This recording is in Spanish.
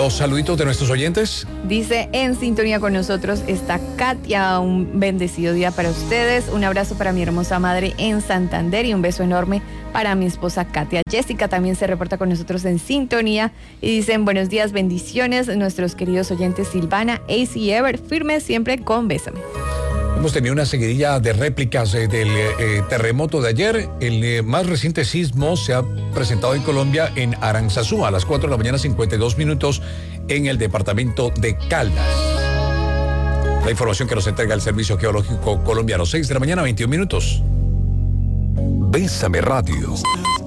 los saluditos de nuestros oyentes. Dice, en sintonía con nosotros está Katia. Un bendecido día para ustedes. Un abrazo para mi hermosa madre en Santander y un beso enorme para mi esposa Katia. Jessica también se reporta con nosotros en sintonía y dicen, buenos días, bendiciones. Nuestros queridos oyentes Silvana, Ace y Ever, firmes siempre con Bésame. Hemos tenido una seguidilla de réplicas del terremoto de ayer. El más reciente sismo se ha presentado en Colombia en Aranzazú a las 4 de la mañana, 52 minutos, en el departamento de Caldas. La información que nos entrega el Servicio Geológico Colombiano, 6 de la mañana, 21 minutos. Bésame Radio.